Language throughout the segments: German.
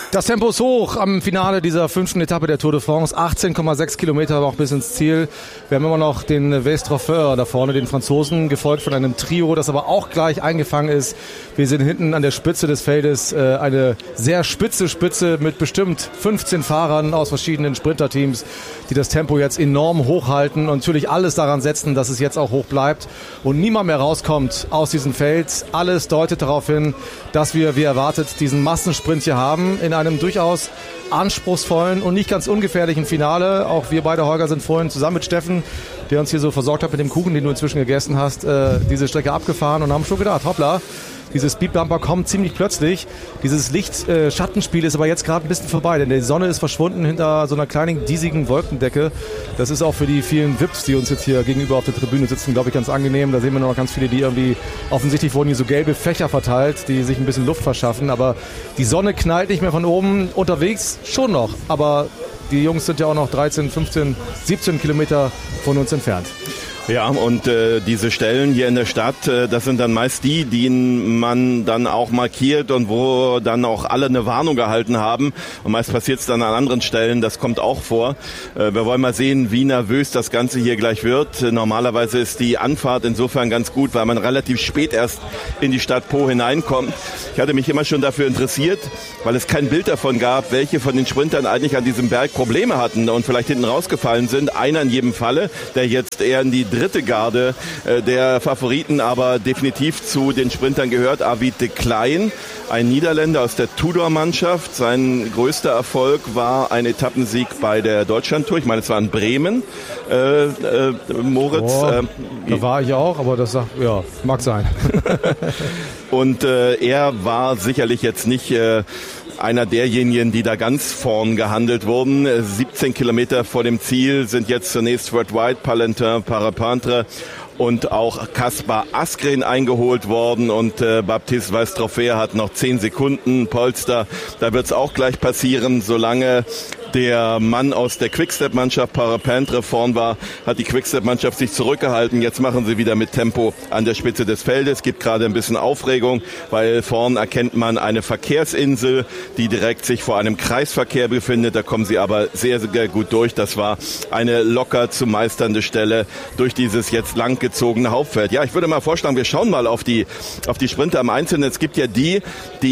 Das Tempo ist hoch am Finale dieser 5. Etappe der Tour de France. 18,6 Kilometer, aber auch bis ins Ziel. Wir haben immer noch den Westrofeur da vorne, den Franzosen, gefolgt von einem Trio, das aber auch gleich eingefangen ist. Wir sehen hinten an der Spitze des Feldes eine sehr Spitze mit bestimmt 15 Fahrern aus verschiedenen Sprinterteams, die das Tempo jetzt enorm hochhalten und natürlich alles daran setzen, dass es jetzt auch hoch bleibt und niemand mehr rauskommt aus diesem Feld. Alles deutet darauf hin, dass wir, wie erwartet, diesen Massensprint hier haben in einem durchaus anspruchsvollen und nicht ganz ungefährlichen Finale. Auch wir beide, Holger, sind vorhin zusammen mit Steffen, der uns hier so versorgt hat mit dem Kuchen, den du inzwischen gegessen hast, diese Strecke abgefahren und haben schon gedacht, hoppla, dieses Speedbumper kommt ziemlich plötzlich. Dieses Licht-Schattenspiel ist aber jetzt gerade ein bisschen vorbei, denn die Sonne ist verschwunden hinter so einer kleinen, diesigen Wolkendecke. Das ist auch für die vielen VIPs, die uns jetzt hier gegenüber auf der Tribüne sitzen, glaube ich, ganz angenehm. Da sehen wir noch ganz viele, die irgendwie, offensichtlich wurden hier so gelbe Fächer verteilt, die sich ein bisschen Luft verschaffen. Aber die Sonne knallt nicht mehr von oben. Unterwegs schon noch, aber die Jungs sind ja auch noch 13, 15, 17 Kilometer von uns entfernt. Ja, und diese Stellen hier in der Stadt, das sind dann meist die man dann auch markiert und wo dann auch alle eine Warnung erhalten haben. Und meist passiert es dann an anderen Stellen, das kommt auch vor. Wir wollen mal sehen, wie nervös das Ganze hier gleich wird. Normalerweise ist die Anfahrt insofern ganz gut, weil man relativ spät erst in die Stadt Po hineinkommt. Ich hatte mich immer schon dafür interessiert, weil es kein Bild davon gab, welche von den Sprintern eigentlich an diesem Berg Probleme hatten und vielleicht hinten rausgefallen sind. Einer in jedem Falle, der jetzt eher in die dritte Garde der Favoriten, aber definitiv zu den Sprintern gehört. Avid de Klein, ein Niederländer aus der Tudor-Mannschaft. Sein größter Erfolg war ein Etappensieg bei der Deutschlandtour. Ich meine, es war in Bremen. Moritz. Da war ich auch, aber das mag sein. Und er war sicherlich jetzt nicht einer derjenigen, die da ganz vorn gehandelt wurden. 17 Kilometer vor dem Ziel sind jetzt zunächst Fred White, Palentin, Parapantre und auch Kaspar Asgreen eingeholt worden und Baptiste Westrofeur hat noch 10 Sekunden Polster. Da wird es auch gleich passieren, solange der Mann aus der Quickstep-Mannschaft Parapantre vorn war, hat die Quickstep-Mannschaft sich zurückgehalten. Jetzt machen sie wieder mit Tempo an der Spitze des Feldes. Gibt gerade ein bisschen Aufregung, weil vorn erkennt man eine Verkehrsinsel, die direkt sich vor einem Kreisverkehr befindet. Da kommen sie aber sehr, sehr gut durch. Das war eine locker zu meisternde Stelle durch dieses jetzt langgezogene Hauptfeld. Ja, ich würde mal vorschlagen, wir schauen mal auf die Sprinter im Einzelnen. Es gibt ja die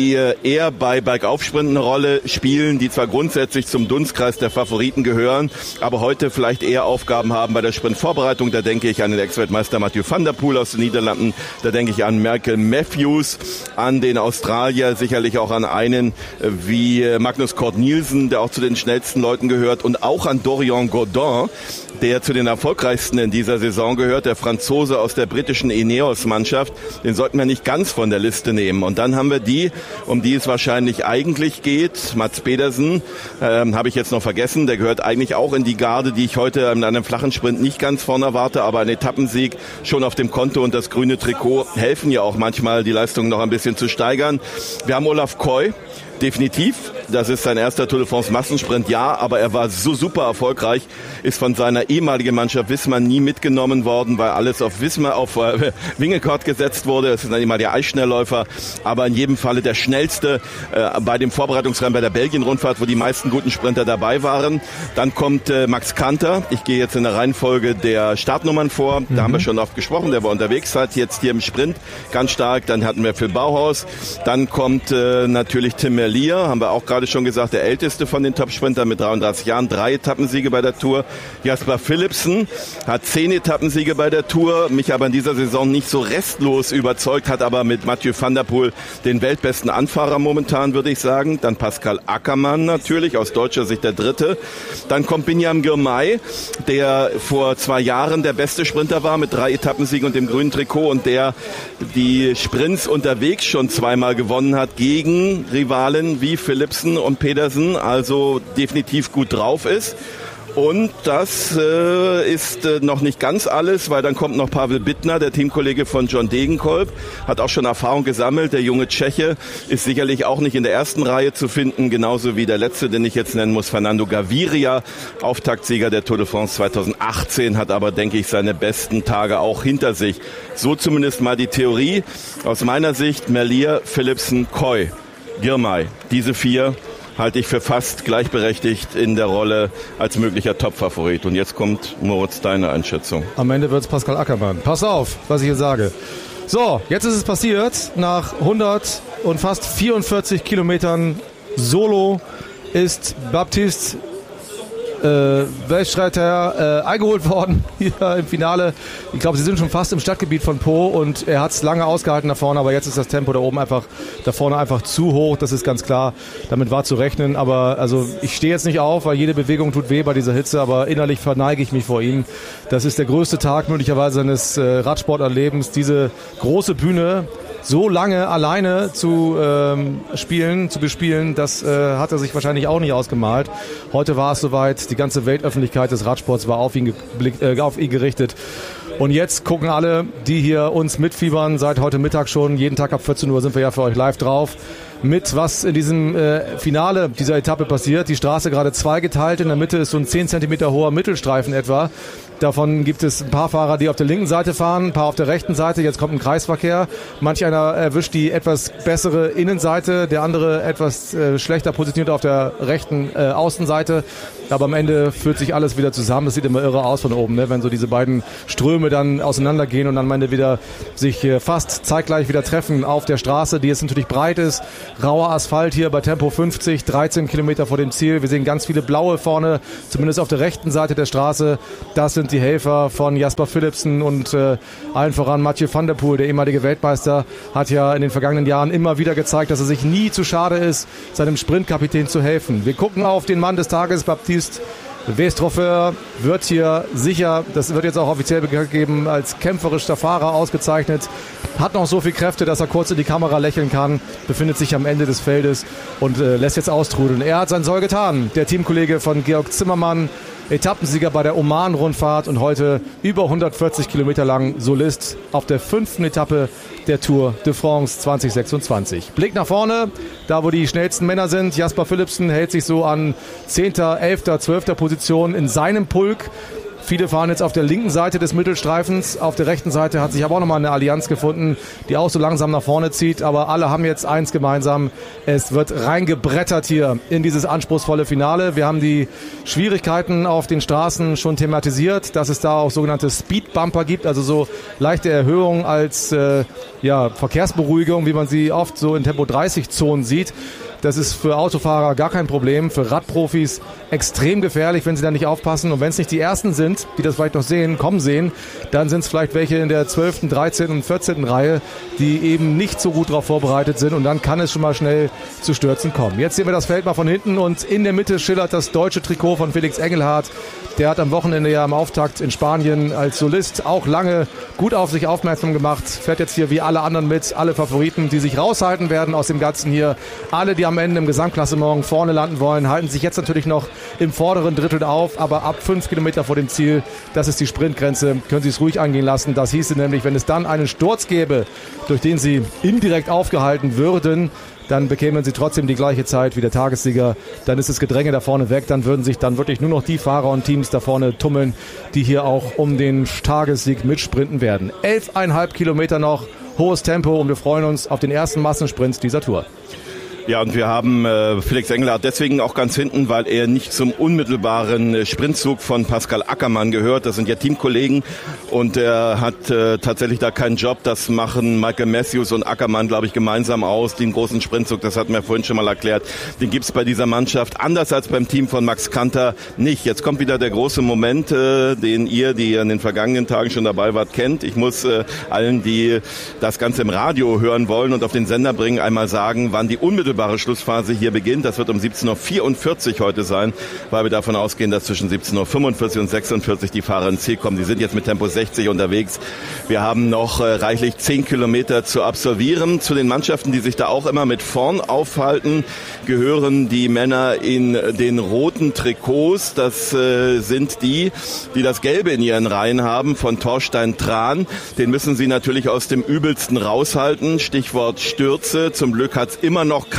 eher bei Bergaufsprinten eine Rolle spielen, die zwar grundsätzlich zum Dunstkreis der Favoriten gehören, aber heute vielleicht eher Aufgaben haben bei der Sprintvorbereitung. Da denke ich an den Ex-Weltmeister Mathieu van der Poel aus den Niederlanden, da denke ich an Michael Matthews, an den Australier, sicherlich auch an einen wie Magnus Cort Nielsen, der auch zu den schnellsten Leuten gehört, und auch an Dorian Godin, der zu den erfolgreichsten in dieser Saison gehört, der Franzose aus der britischen Ineos-Mannschaft. Den sollten wir nicht ganz von der Liste nehmen. Und dann haben wir die, um die es wahrscheinlich eigentlich geht. Mats Pedersen habe ich jetzt noch vergessen. Der gehört eigentlich auch in die Garde, die ich heute in einem flachen Sprint nicht ganz vorne erwarte, aber ein Etappensieg schon auf dem Konto und das grüne Trikot helfen ja auch manchmal, die Leistung noch ein bisschen zu steigern. Wir haben Olaf Koy. Definitiv, das ist sein erster Tour de France Massensprint, ja, aber er war so super erfolgreich, ist von seiner ehemaligen Mannschaft Visma nie mitgenommen worden, weil alles auf Vingegaard gesetzt wurde. Das ist ein ehemaliger Eisschnellläufer, aber in jedem Falle der schnellste bei dem Vorbereitungsrennen bei der Belgien-Rundfahrt, wo die meisten guten Sprinter dabei waren. Dann kommt Max Kanter. Ich gehe jetzt in der Reihenfolge der Startnummern vor. Da haben wir schon oft gesprochen, der war unterwegs, hat jetzt hier im Sprint ganz stark. Dann hatten wir Phil Bauhaus. Dann kommt natürlich Tim Merlier, haben wir auch gerade schon gesagt, der älteste von den Top-Sprintern mit 33 Jahren, 3 Etappensiege bei der Tour. Jasper Philipsen hat 10 Etappensiege bei der Tour, mich aber in dieser Saison nicht so restlos überzeugt, hat aber mit Mathieu van der Poel den weltbesten Anfahrer momentan, würde ich sagen. Dann Pascal Ackermann natürlich, aus deutscher Sicht der Dritte. Dann kommt Binyam Girmay, der vor 2 Jahren der beste Sprinter war mit 3 Etappensiegen und dem grünen Trikot und der die Sprints unterwegs schon 2-mal gewonnen hat gegen Rivalen wie Philipsen und Pedersen, also definitiv gut drauf ist. Und das ist noch nicht ganz alles, weil dann kommt noch Pavel Bittner, der Teamkollege von John Degenkolb, hat auch schon Erfahrung gesammelt. Der junge Tscheche ist sicherlich auch nicht in der ersten Reihe zu finden, genauso wie der letzte, den ich jetzt nennen muss, Fernando Gaviria, Auftaktsieger der Tour de France 2018, hat aber, denke ich, seine besten Tage auch hinter sich. So zumindest mal die Theorie. Aus meiner Sicht Merlier, Philipsen, Koy, Girmay, diese 4 halte ich für fast gleichberechtigt in der Rolle als möglicher Top-Favorit. Und jetzt kommt, Moritz, deine Einschätzung. Am Ende wird es Pascal Ackermann. Pass auf, was ich hier sage. So, jetzt ist es passiert. Nach 100 und fast 44 Kilometern Solo ist Baptiste Weltstreiter eingeholt worden hier im Finale. Ich glaube, sie sind schon fast im Stadtgebiet von Po und er hat es lange ausgehalten da vorne, aber jetzt ist das Tempo da oben da vorne einfach zu hoch, das ist ganz klar. Damit war zu rechnen, aber also ich stehe jetzt nicht auf, weil jede Bewegung tut weh bei dieser Hitze, aber innerlich verneige ich mich vor ihm. Das ist der größte Tag möglicherweise seines Radsporterlebens, diese große Bühne so lange alleine zu bespielen, das hat er sich wahrscheinlich auch nicht ausgemalt. Heute war es soweit, die ganze Weltöffentlichkeit des Radsports war auf ihn gerichtet. Und jetzt gucken alle, die hier uns mitfiebern, seit heute Mittag schon, jeden Tag ab 14 Uhr sind wir ja für euch live drauf, mit was in diesem Finale dieser Etappe passiert. Die Straße gerade zweigeteilt, in der Mitte ist so ein 10 cm hoher Mittelstreifen etwa. Davon gibt es ein paar Fahrer, die auf der linken Seite fahren, ein paar auf der rechten Seite. Jetzt kommt ein Kreisverkehr. Manch einer erwischt die etwas bessere Innenseite, der andere etwas schlechter positioniert auf der rechten Außenseite. Aber am Ende führt sich alles wieder zusammen. Das sieht immer irre aus von oben, ne? Wenn so diese beiden Ströme dann auseinandergehen und dann am Ende wieder sich fast zeitgleich wieder treffen auf der Straße, die jetzt natürlich breit ist. Rauer Asphalt hier bei Tempo 50, 13 Kilometer vor dem Ziel. Wir sehen ganz viele blaue vorne, zumindest auf der rechten Seite der Straße. Das sind die Helfer von Jasper Philipsen und allen voran Mathieu van der Poel, der ehemalige Weltmeister, hat ja in den vergangenen Jahren immer wieder gezeigt, dass er sich nie zu schade ist, seinem Sprintkapitän zu helfen. Wir gucken auf den Mann des Tages, Baptiste Westrofeur, wird hier sicher, das wird jetzt auch offiziell bekannt gegeben, als kämpferischer Fahrer ausgezeichnet, hat noch so viel Kräfte, dass er kurz in die Kamera lächeln kann, befindet sich am Ende des Feldes und lässt jetzt austrudeln. Er hat sein Soll getan, der Teamkollege von Georg Zimmermann, Etappensieger bei der Oman-Rundfahrt und heute über 140 Kilometer lang Solist auf der 5. Etappe der Tour de France 2026. Blick nach vorne, da wo die schnellsten Männer sind. Jasper Philipsen hält sich so an 10., 11., 12. Position in seinem Pulk. Viele fahren jetzt auf der linken Seite des Mittelstreifens. Auf der rechten Seite hat sich aber auch nochmal eine Allianz gefunden, die auch so langsam nach vorne zieht. Aber alle haben jetzt eins gemeinsam. Es wird reingebrettert hier in dieses anspruchsvolle Finale. Wir haben die Schwierigkeiten auf den Straßen schon thematisiert, dass es da auch sogenannte Speedbumper gibt, also so leichte Erhöhungen als Verkehrsberuhigung, wie man sie oft so in Tempo-30-Zonen sieht. Das ist für Autofahrer gar kein Problem, für Radprofis extrem gefährlich, wenn sie da nicht aufpassen. Und wenn es nicht die Ersten sind, die das vielleicht noch kommen sehen, dann sind es vielleicht welche in der 12., 13. und 14. Reihe, die eben nicht so gut darauf vorbereitet sind. Und dann kann es schon mal schnell zu Stürzen kommen. Jetzt sehen wir das Feld mal von hinten und in der Mitte schillert das deutsche Trikot von Felix Engelhardt. Der hat am Wochenende ja im Auftakt in Spanien als Solist auch lange gut auf sich aufmerksam gemacht. Fährt jetzt hier wie alle anderen mit, alle Favoriten, die sich raushalten werden aus dem Ganzen hier. Alle, die am Ende im Gesamtklassement vorne landen wollen, halten sich jetzt natürlich noch im vorderen Drittel auf, aber ab 5 Kilometer vor dem Ziel, das ist die Sprintgrenze, können sie es ruhig angehen lassen. Das hieße nämlich, wenn es dann einen Sturz gäbe, durch den sie indirekt aufgehalten würden, dann bekämen sie trotzdem die gleiche Zeit wie der Tagessieger. Dann ist das Gedränge da vorne weg. Dann würden sich dann wirklich nur noch die Fahrer und Teams da vorne tummeln, die hier auch um den Tagessieg mitsprinten werden. 11,5 Kilometer noch, hohes Tempo und wir freuen uns auf den ersten Massensprint dieser Tour. Ja, und wir haben Felix Engelhardt deswegen auch ganz hinten, weil er nicht zum unmittelbaren Sprintzug von Pascal Ackermann gehört. Das sind ja Teamkollegen und er hat tatsächlich da keinen Job. Das machen Michael Matthews und Ackermann, glaube ich, gemeinsam aus. Den großen Sprintzug, das hatten wir vorhin schon mal erklärt, den gibt's bei dieser Mannschaft anders als beim Team von Max Kanter nicht. Jetzt kommt wieder der große Moment, den ihr, die in den vergangenen Tagen schon dabei wart, kennt. Ich muss allen, die das Ganze im Radio hören wollen und auf den Sender bringen, einmal sagen, wann die unmittelbare Schlussphase hier beginnt. Das wird um 17.44 Uhr heute sein, weil wir davon ausgehen, dass zwischen 17.45 und 46 die Fahrer ins Ziel kommen. Die sind jetzt mit Tempo 60 unterwegs. Wir haben noch reichlich 10 Kilometer zu absolvieren. Zu den Mannschaften, die sich da auch immer mit vorn aufhalten, gehören die Männer in den roten Trikots. Das sind die das Gelbe in ihren Reihen haben von Thorstein Tran. Den müssen sie natürlich aus dem Übelsten raushalten. Stichwort Stürze. Zum Glück hat es immer noch kein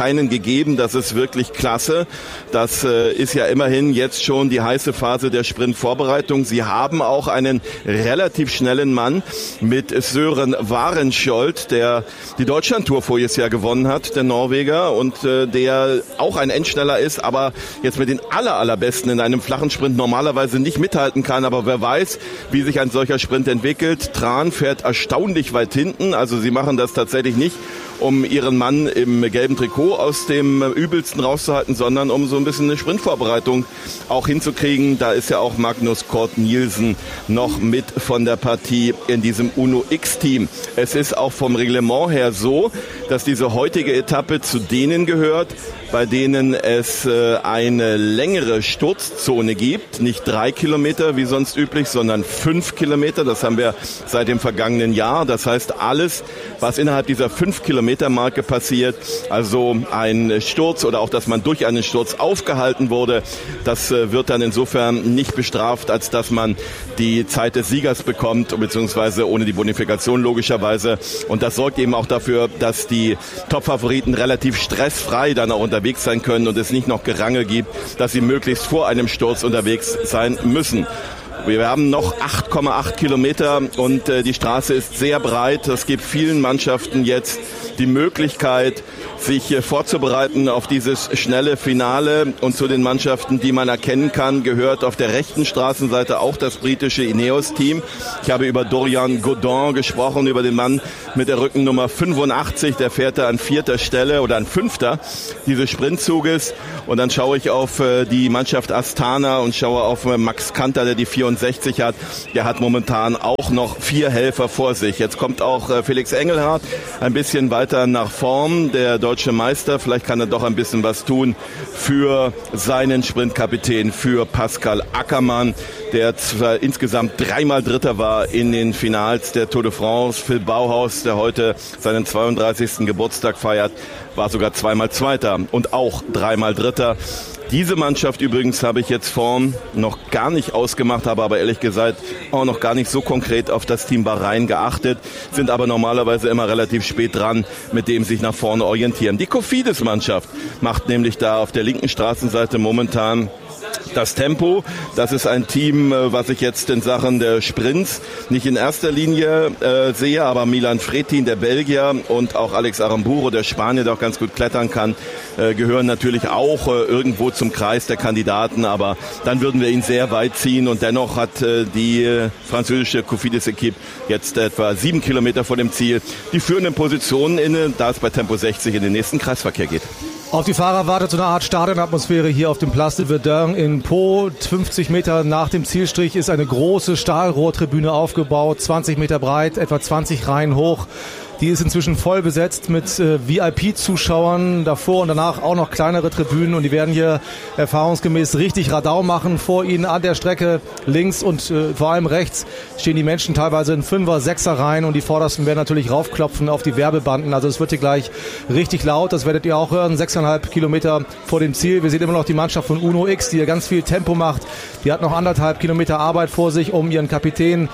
keinen gegeben. Das ist wirklich klasse. Das ist ja immerhin jetzt schon die heiße Phase der Sprintvorbereitung. Sie haben auch einen relativ schnellen Mann mit Søren Varenskjold, der die Deutschlandtour voriges Jahr gewonnen hat, der Norweger, und der auch ein Endschneller ist, aber jetzt mit den allerbesten in einem flachen Sprint normalerweise nicht mithalten kann. Aber wer weiß, wie sich ein solcher Sprint entwickelt. Tran fährt erstaunlich weit hinten, also sie machen das tatsächlich nicht, um ihren Mann im gelben Trikot aus dem Übelsten rauszuhalten, sondern um so ein bisschen eine Sprintvorbereitung auch hinzukriegen. Da ist ja auch Magnus Cort Nielsen noch mit von der Partie in diesem Uno X-Team. Es ist auch vom Reglement her so, dass diese heutige Etappe zu denen gehört, bei denen es eine längere Sturzzone gibt. Nicht 3 Kilometer wie sonst üblich, sondern 5 Kilometer. Das haben wir seit dem vergangenen Jahr. Das heißt, alles, was innerhalb dieser 5-Kilometer-Marke passiert, also ein Sturz oder auch, dass man durch einen Sturz aufgehalten wurde, das wird dann insofern nicht bestraft, als dass man die Zeit des Siegers bekommt, beziehungsweise ohne die Bonifikation logischerweise. Und das sorgt eben auch dafür, dass die Top-Favoriten relativ stressfrei dann auch unterwegs sein können und es nicht noch Gerangel gibt, dass sie möglichst vor einem Sturz unterwegs sein müssen. Wir haben noch 8,8 Kilometer und die Straße ist sehr breit. Es gibt vielen Mannschaften jetzt die Möglichkeit, sich vorzubereiten auf dieses schnelle Finale. Und zu den Mannschaften, die man erkennen kann, gehört auf der rechten Straßenseite auch das britische Ineos-Team. Ich habe über Dorian Godon gesprochen, über den Mann mit der Rückennummer 85. Der fährt da an 4. Stelle oder an 5. dieses Sprintzuges. Und dann schaue ich auf die Mannschaft Astana und schaue auf Max Kanter, der die 64 hat. Der hat momentan auch noch 4 Helfer vor sich. Jetzt kommt auch Felix Engelhardt ein bisschen weiter nach vorn, der deutsche Meister. Vielleicht kann er doch ein bisschen was tun für seinen Sprintkapitän, für Pascal Ackermann, der zwar insgesamt 3-mal Dritter war in den Finals der Tour de France. Phil Bauhaus, der heute seinen 32. Geburtstag feiert, war sogar 2-mal Zweiter und auch 3-mal Dritter. Diese Mannschaft übrigens habe ich jetzt vorn noch gar nicht ausgemacht, habe aber ehrlich gesagt auch noch gar nicht so konkret auf das Team Bahrain geachtet, sind aber normalerweise immer relativ spät dran, mit dem sich nach vorne orientieren. Die Cofidis-Mannschaft macht nämlich da auf der linken Straßenseite momentan das Tempo. Das ist ein Team, was ich jetzt in Sachen der Sprints nicht in erster Linie sehe, aber Milan Fretin, der Belgier, und auch Alex Aramburu, der Spanier, der auch ganz gut klettern kann, gehören natürlich auch irgendwo zum Kreis der Kandidaten, aber dann würden wir ihn sehr weit ziehen und dennoch hat die französische Cofidis-Equipe jetzt etwa 7 Kilometer vor dem Ziel die führenden Positionen inne, da es bei Tempo 60 in den nächsten Kreisverkehr geht. Auf die Fahrer wartet so eine Art Stadionatmosphäre hier auf dem Place de Verdun in Pau. 50 Meter nach dem Zielstrich ist eine große Stahlrohrtribüne aufgebaut, 20 Meter breit, etwa 20 Reihen hoch. Die ist inzwischen voll besetzt mit VIP-Zuschauern, davor und danach auch noch kleinere Tribünen, und die werden hier erfahrungsgemäß richtig Radau machen. Vor ihnen an der Strecke links und vor allem rechts stehen die Menschen teilweise in 5er-, 6er-Reihen, und die Vordersten werden natürlich raufklopfen auf die Werbebanden. Also es wird hier gleich richtig laut, das werdet ihr auch hören, 6,5 Kilometer vor dem Ziel. Wir sehen immer noch die Mannschaft von Uno X, die hier ganz viel Tempo macht. Die hat noch 1,5 Kilometer Arbeit vor sich, um ihren Kapitän,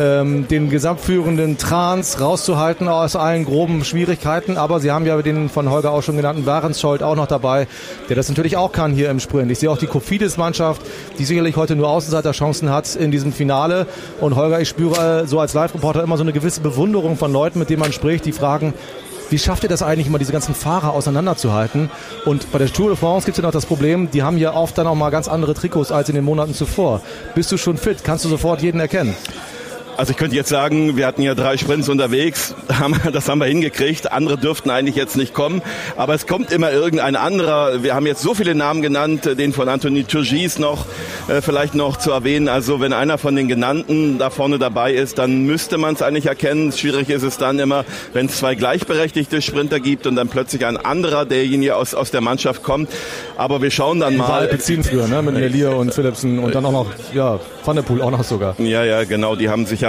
den gesamtführenden Trans, rauszuhalten aus allen groben Schwierigkeiten. Aber sie haben ja den von Holger auch schon genannten Varenskjold auch noch dabei, der das natürlich auch kann hier im Sprint. Ich sehe auch die Cofidis-Mannschaft, die sicherlich heute nur Außenseiterchancen hat in diesem Finale. Und Holger, ich spüre so als Live-Reporter immer so eine gewisse Bewunderung von Leuten, mit denen man spricht, die fragen, wie schafft ihr das eigentlich immer, diese ganzen Fahrer auseinanderzuhalten? Und bei der Tour de France gibt es ja noch das Problem, die haben ja oft dann auch mal ganz andere Trikots als in den Monaten zuvor. Bist du schon fit? Kannst du sofort jeden erkennen? Also ich könnte jetzt sagen, wir hatten ja 3 Sprints unterwegs, das haben wir hingekriegt. Andere dürften eigentlich jetzt nicht kommen, aber es kommt immer irgendein anderer. Wir haben jetzt so viele Namen genannt, den von Anthony Turgis noch vielleicht noch zu erwähnen. Also wenn einer von den genannten da vorne dabei ist, dann müsste man es eigentlich erkennen. Schwierig ist es dann immer, wenn es 2 gleichberechtigte Sprinter gibt und dann plötzlich ein anderer, derjenige aus der Mannschaft kommt. Aber wir schauen dann mal. Alpecin früher, ne? Mit Melier und Philipsen und dann auch noch, ja, Van der Poel auch noch sogar. Ja, genau, die haben sich ja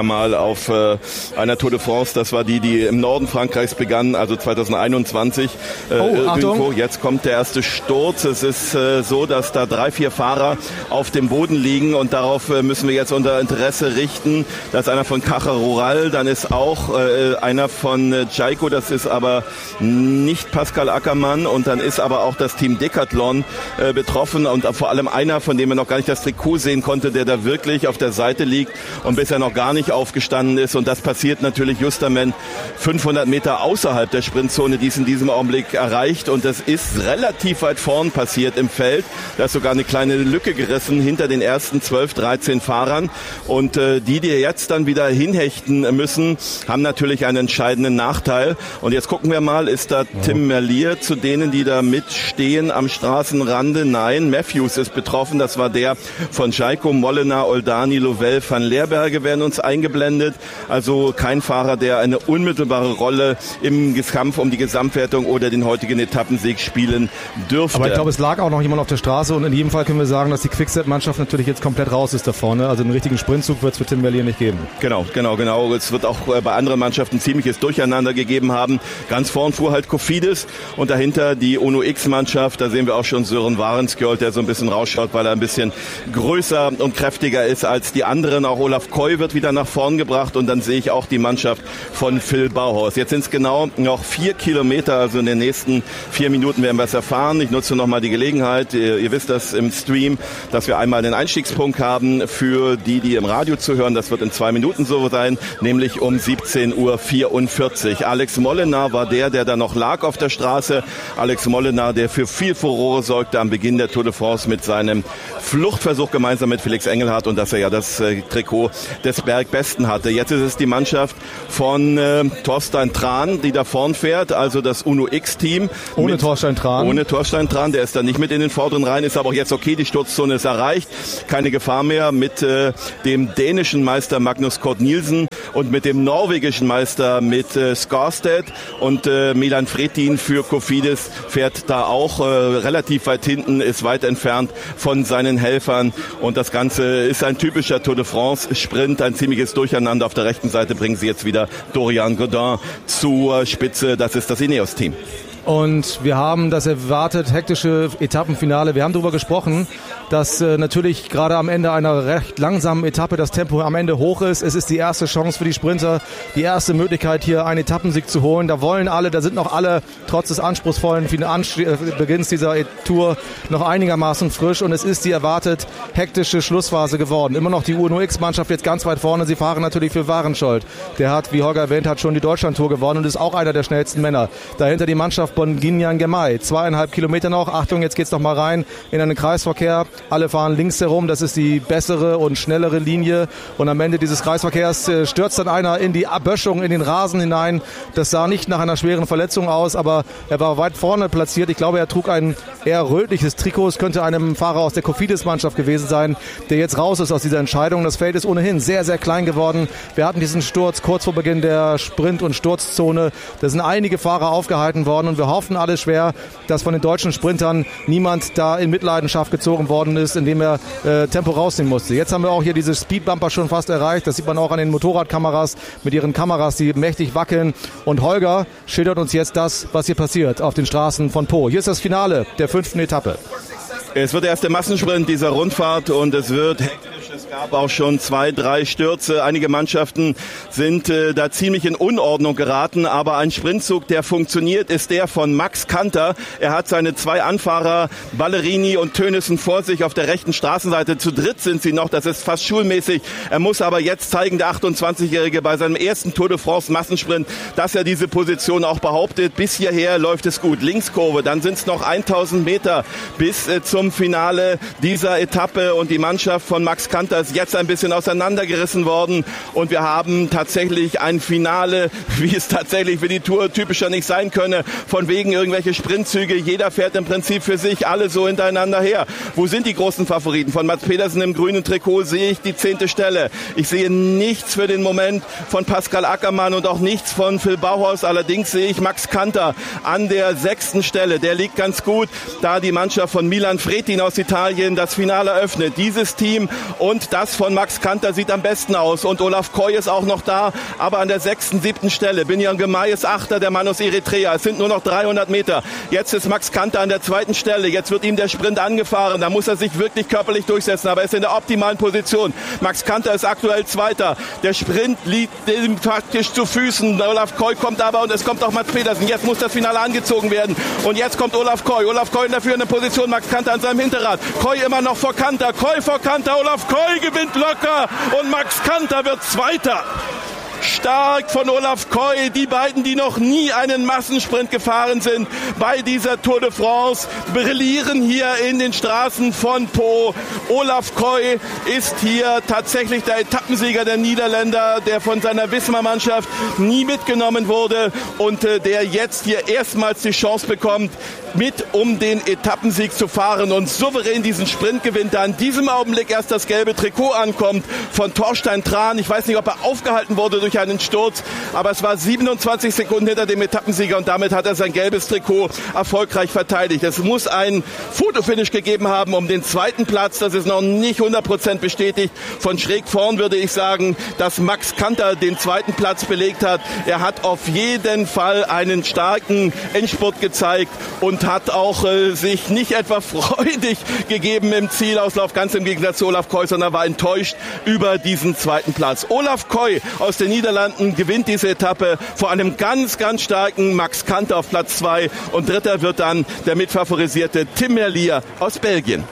ja mal auf einer Tour de France. Das war die im Norden Frankreichs begann, also 2021. Achtung. Jetzt kommt der erste Sturz. Es ist so, dass da 3-4 Fahrer auf dem Boden liegen und darauf müssen wir jetzt unser Interesse richten. Da ist einer von Caja Rural, dann ist auch einer von Jayco, das ist aber nicht Pascal Ackermann, und dann ist aber auch das Team Decathlon betroffen und vor allem einer, von dem man noch gar nicht das Trikot sehen konnte, der da wirklich auf der Seite liegt und bisher noch gar nicht aufgestanden ist, und das passiert natürlich justament 500 Meter außerhalb der Sprintzone, die es in diesem Augenblick erreicht, und das ist relativ weit vorn passiert im Feld. Da ist sogar eine kleine Lücke gerissen hinter den ersten 12, 13 Fahrern, und die jetzt dann wieder hinhechten müssen, haben natürlich einen entscheidenden Nachteil. Und jetzt gucken wir mal, ist da Tim Merlier zu denen, die da mitstehen am Straßenrande? Nein, Matthews ist betroffen, das war der von Jayco, Mollena, Oldani, Lovell, Van Leerberge werden uns eingeblendet. Also kein Fahrer, der eine unmittelbare Rolle im Kampf um die Gesamtwertung oder den heutigen Etappensieg spielen dürfte. Aber ich glaube, es lag auch noch jemand auf der Straße, und in jedem Fall können wir sagen, dass die Quickstep-Mannschaft natürlich jetzt komplett raus ist da vorne. Also einen richtigen Sprintzug wird es für Tim Merlier nicht geben. Genau. Es wird auch bei anderen Mannschaften ziemliches Durcheinander gegeben haben. Ganz vorn fuhr halt Cofidis und dahinter die Uno X-Mannschaft. Da sehen wir auch schon Sören Warenskjold, der so ein bisschen rausschaut, weil er ein bisschen größer und kräftiger ist als die anderen. Auch Olaf Koy wird wieder nach vorn gebracht, und dann sehe ich auch die Mannschaft von Phil Bauhaus. Jetzt sind es genau noch 4 Kilometer, also in den nächsten 4 Minuten werden wir es erfahren. Ich nutze nochmal die Gelegenheit, ihr wisst das im Stream, dass wir einmal den Einstiegspunkt haben für die im Radio zuhören. Das wird in 2 Minuten so sein, nämlich um 17:44 Uhr. Alex Mollena war der da noch lag auf der Straße. Alex Mollena, der für viel Furore sorgte am Beginn der Tour de France mit seinem Fluchtversuch gemeinsam mit Felix Engelhardt, und dass er ja das Trikot des Bergbesten hatte. Jetzt ist es die Mannschaft von Thorstein Tran, die da vorn fährt, also das Uno X-Team. Ohne Thorstein Tran, der ist da nicht mit in den vorderen Reihen, ist aber auch jetzt okay, die Sturzzone ist erreicht. Keine Gefahr mehr mit dem dänischen Meister Magnus Cort Nielsen und mit dem norwegischen Meister mit Skarstedt, und Milan Fretin für Cofidis fährt da auch relativ weit hinten, ist weit entfernt von seinen Helfern, und das Ganze ist ein typischer Tour de France Sprint, ein ziemliches Durcheinander. Auf der rechten Seite bringen sie jetzt wieder Dorian Godin zur Spitze, das ist das Ineos-Team. Und wir haben das erwartet hektische Etappenfinale. Wir haben darüber gesprochen, dass natürlich gerade am Ende einer recht langsamen Etappe das Tempo am Ende hoch ist. Es ist die erste Chance für die Sprinter, die erste Möglichkeit, hier einen Etappensieg zu holen. Da sind noch alle, trotz des anspruchsvollen Beginns dieser Tour, noch einigermaßen frisch. Und es ist die erwartet hektische Schlussphase geworden. Immer noch die Uno X-Mannschaft jetzt ganz weit vorne. Sie fahren natürlich für Warenschold. Der hat, wie Holger erwähnt hat, schon die Deutschland-Tour gewonnen und ist auch einer der schnellsten Männer. Dahinter die Mannschaft von Ginyan Gemay. 2,5 Kilometer noch. Achtung, jetzt geht's noch mal rein in einen Kreisverkehr. Alle fahren links herum. Das ist die bessere und schnellere Linie. Und am Ende dieses Kreisverkehrs stürzt dann einer in die Böschung, in den Rasen hinein. Das sah nicht nach einer schweren Verletzung aus, aber er war weit vorne platziert. Ich glaube, er trug ein eher rötliches Trikot. Es könnte einem Fahrer aus der Cofidis-Mannschaft gewesen sein, der jetzt raus ist aus dieser Entscheidung. Das Feld ist ohnehin sehr, sehr klein geworden. Wir hatten diesen Sturz kurz vor Beginn der Sprint- und Sturzzone. Da sind einige Fahrer aufgehalten worden, und wir hoffen alle schwer, dass von den deutschen Sprintern niemand da in Mitleidenschaft gezogen worden ist, indem er Tempo rausnehmen musste. Jetzt haben wir auch hier diese Speedbumper schon fast erreicht. Das sieht man auch an den Motorradkameras mit ihren Kameras, die mächtig wackeln. Und Holger schildert uns jetzt das, was hier passiert auf den Straßen von Po. Hier ist das Finale der 5. Etappe. Es wird der erste Massensprint dieser Rundfahrt, und es wird hektisch. Es gab auch schon 2, 3 Stürze. Einige Mannschaften sind da ziemlich in Unordnung geraten. Aber ein Sprintzug, der funktioniert, ist der von Max Kanter. Er hat seine 2 Anfahrer, Ballerini und Tönnissen, vor sich auf der rechten Straßenseite. Zu dritt sind sie noch. Das ist fast schulmäßig. Er muss aber jetzt zeigen, der 28-Jährige, bei seinem ersten Tour de France Massensprint, dass er diese Position auch behauptet. Bis hierher läuft es gut. Linkskurve, dann sind es noch 1000 Meter bis zum Finale dieser Etappe. Und die Mannschaft von Max Kanter ist jetzt ein bisschen auseinandergerissen worden, und wir haben tatsächlich ein Finale, wie es tatsächlich für die Tour typischer nicht sein könne, von wegen irgendwelche Sprintzüge, jeder fährt im Prinzip für sich, alle so hintereinander her. Wo sind die großen Favoriten? Von Mats Pedersen im grünen Trikot sehe ich die 10. Stelle. Ich sehe nichts für den Moment von Pascal Ackermann und auch nichts von Phil Bauhaus, allerdings sehe ich Max Kanter an der 6. Stelle. Der liegt ganz gut, da die Mannschaft von Milan Fretin aus Italien das Finale eröffnet. Dieses Team Und das von Max Kanter sieht am besten aus. Und Olaf Koy ist auch noch da, aber an der 6., 7. Stelle. Binyam Girmay ist 8., der Mann aus Eritrea. Es sind nur noch 300 Meter. Jetzt ist Max Kanter an der 2. Stelle. Jetzt wird ihm der Sprint angefahren. Da muss er sich wirklich körperlich durchsetzen, aber er ist in der optimalen Position. Max Kanter ist aktuell 2. Der Sprint liegt ihm faktisch zu Füßen. Olaf Koy kommt aber und es kommt auch Mats Pedersen. Jetzt muss das Finale angezogen werden. Und jetzt kommt Olaf Koy. Olaf Koy in der führenden Position. Max Kanter an seinem Hinterrad. Koy immer noch vor Kanter. Koy vor Kanter. Olaf Koy gewinnt locker. Und Max Kanter wird 2. Stark von Olaf Koy, die beiden, die noch nie einen Massensprint gefahren sind bei dieser Tour de France, brillieren hier in den Straßen von Pau. Olaf Koy ist hier tatsächlich der Etappensieger der Niederländer, der von seiner Visma-Mannschaft nie mitgenommen wurde und der jetzt hier erstmals die Chance bekommt, mit um den Etappensieg zu fahren und souverän diesen Sprint gewinnt, da in diesem Augenblick erst das gelbe Trikot ankommt von Thorstein Tran. Ich weiß nicht, ob er aufgehalten wurde durch einen Sturz, aber es war 27 Sekunden hinter dem Etappensieger und damit hat er sein gelbes Trikot erfolgreich verteidigt. Es muss ein Fotofinish gegeben haben um den 2. Platz, das ist noch nicht 100% bestätigt. Von schräg vorn würde ich sagen, dass Max Kanter den 2. Platz belegt hat. Er hat auf jeden Fall einen starken Endspurt gezeigt und hat auch sich nicht etwa freudig gegeben im Zielauslauf, ganz im Gegensatz zu Olaf Koy, sondern war enttäuscht über diesen 2. Platz. Olaf Koy aus den Niederlanden gewinnt diese Etappe vor einem ganz, ganz starken Max Kanter auf Platz 2 und 3. wird dann der mitfavorisierte Tim Merlier aus Belgien.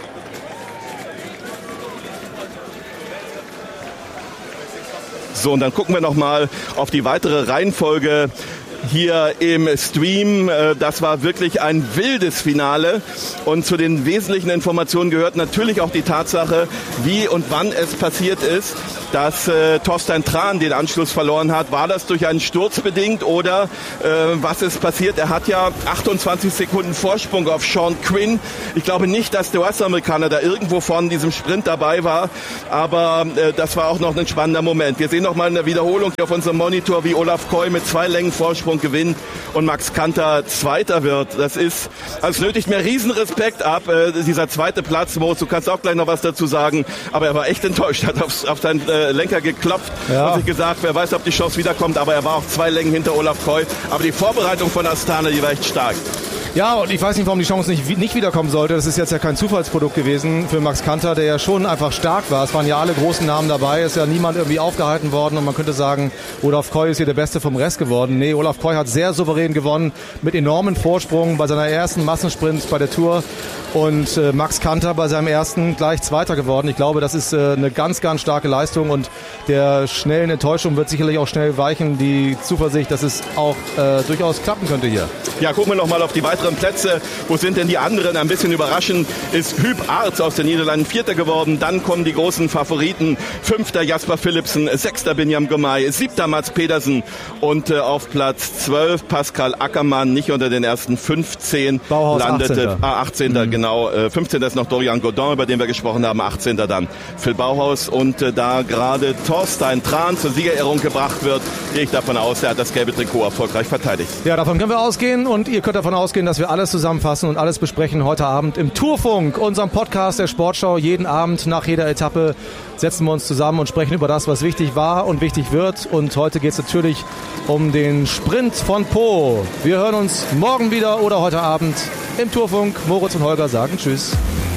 So, und dann gucken wir nochmal auf die weitere Reihenfolge hier im Stream. Das war wirklich ein wildes Finale und zu den wesentlichen Informationen gehört natürlich auch die Tatsache, wie und wann es passiert ist, dass Thorstein Tran den Anschluss verloren hat. War das durch einen Sturz bedingt oder was ist passiert? Er hat ja 28 Sekunden Vorsprung auf Sean Quinn. Ich glaube nicht, dass der US-Amerikaner da irgendwo vorne in diesem Sprint dabei war, aber das war auch noch ein spannender Moment. Wir sehen noch mal in der Wiederholung auf unserem Monitor, wie Olaf Koy mit 2 Längen Vorsprung gewinnt und Max Kanter 2. wird. Das ist, also nötigt mir riesen Respekt ab, dieser 2. Platz. Moritz, du kannst auch gleich noch was dazu sagen, aber er war echt enttäuscht, hat auf seinen Lenker geklopft und sich gesagt, wer weiß, ob die Chance wiederkommt, aber er war auch 2 Längen hinter Olaf Koy. Aber die Vorbereitung von Astana, die war echt stark. Ja, und ich weiß nicht, warum die Chance nicht wiederkommen sollte. Das ist jetzt ja kein Zufallsprodukt gewesen für Max Kanter, der ja schon einfach stark war. Es waren ja alle großen Namen dabei, ist ja niemand irgendwie aufgehalten worden und man könnte sagen, Olaf Koy ist hier der Beste vom Rest geworden. Nee, Olaf Koy hat sehr souverän gewonnen, mit enormen Vorsprung bei seiner ersten Massensprint bei der Tour und Max Kanter bei seinem ersten gleich 2. geworden. Ich glaube, das ist eine ganz, ganz starke Leistung und der schnellen Enttäuschung wird sicherlich auch schnell weichen, die Zuversicht, dass es auch durchaus klappen könnte hier. Ja, gucken wir noch mal auf die weiteren Plätze. Wo sind denn die anderen? Ein bisschen überraschend ist Huub Aerts aus den Niederlanden 4. geworden. Dann kommen die großen Favoriten. 5. Jasper Philipsen, 6. Binyam Girmay, 7. Mats Pedersen und auf Platz 12 Pascal Ackermann, nicht unter den ersten 15 Bauhaus landete. 18. Genau. 15. ist noch Dorian Godin, über den wir gesprochen haben. 18. dann Phil Bauhaus. Und da gerade Thorstein Tran zur Siegerehrung gebracht wird, gehe ich davon aus, er hat das gelbe Trikot erfolgreich verteidigt. Ja, davon können wir ausgehen und ihr könnt davon ausgehen, dass wir alles zusammenfassen und alles besprechen heute Abend im Tourfunk, unserem Podcast der Sportschau. Jeden Abend nach jeder Etappe setzen wir uns zusammen und sprechen über das, was wichtig war und wichtig wird. Und heute geht es natürlich um den Sprint von Pau. Wir hören uns morgen wieder oder heute Abend im Tourfunk. Moritz und Holger sagen Tschüss.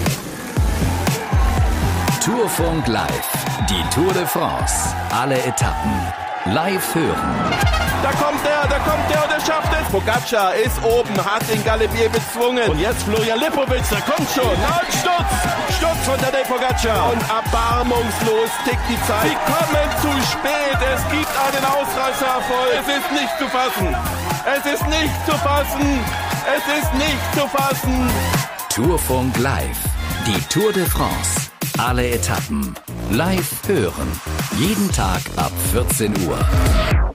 Tourfunk live. Die Tour de France. Alle Etappen live hören. Da kommt der und er schafft es. Pogacar ist oben, hat den Galibier bezwungen. Und jetzt Florian Lipovic, der kommt schon. Und Sturz von Tadej Pogacar. Und erbarmungslos tickt die Zeit. Sie kommen zu spät. Es gibt einen Ausreißererfolg. Es ist nicht zu fassen. Es ist nicht zu fassen. Es ist nicht zu fassen. Tourfunk live. Die Tour de France. Alle Etappen live hören. Jeden Tag ab 14 Uhr.